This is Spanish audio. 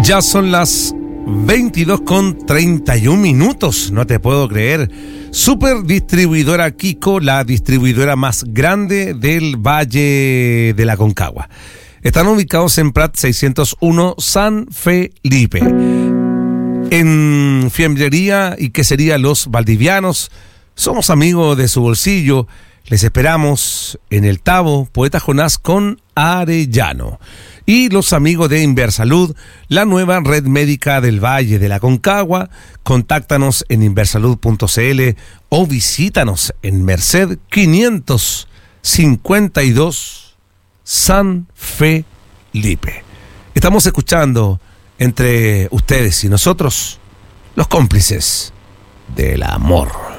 Ya son las 22:31. No te puedo creer. Super Distribuidora Kiko, la distribuidora más grande del Valle de la Concagua. Están ubicados en Prat 601, San Felipe. En fiambrería y quesería Los Valdivianos. Somos amigos de su bolsillo. Les esperamos en el Tabo, Poeta Jonás con Arellano. Y los amigos de Inversalud, la nueva red médica del Valle de la Concagua. Contáctanos en inversalud.cl o visítanos en Merced 552, San Felipe. Estamos escuchando entre ustedes y nosotros los cómplices del amor.